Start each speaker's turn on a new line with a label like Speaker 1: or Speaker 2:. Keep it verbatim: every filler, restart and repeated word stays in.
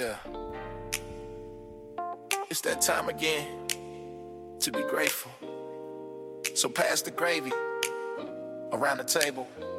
Speaker 1: Yeah. It's that time again to be grateful. So pass the gravy around the table.